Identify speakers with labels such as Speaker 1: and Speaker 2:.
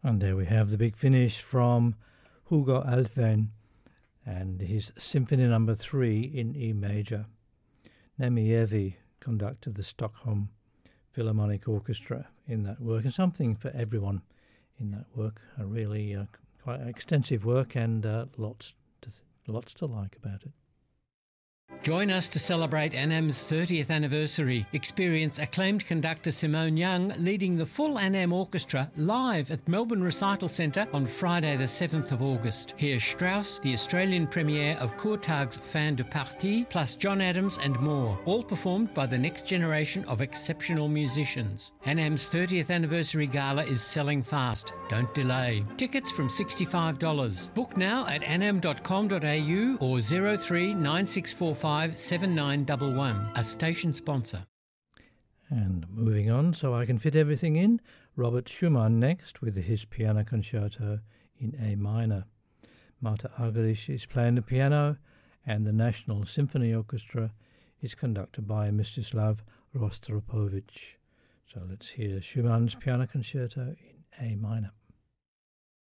Speaker 1: And there we have the big finish from Hugo Alfvén and his Symphony No. 3 in E major. Nemijevi conducted the Stockholm Philharmonic Orchestra in that work, and something for everyone in that work. A really quite extensive work, and lots to like about it.
Speaker 2: Join us to celebrate ANAM's 30th anniversary. Experience acclaimed conductor Simone Young leading the full ANAM Orchestra live at Melbourne Recital Centre on Friday the 7th of August. Hear Strauss, the Australian premiere of Courtag's Fin de Partie, plus John Adams and more, all performed by the next generation of exceptional musicians. ANAM's 30th anniversary gala is selling fast. Don't delay. Tickets from $65. Book now at anam.com.au or 03 9645 7911, a station sponsor.
Speaker 1: And moving on, so I can fit everything in, Robert Schumann next with his piano concerto in A minor. Marta Argerich is playing the piano, and the National Symphony Orchestra is conducted by Mstislav Rostropovich. So let's hear Schumann's piano concerto in A minor.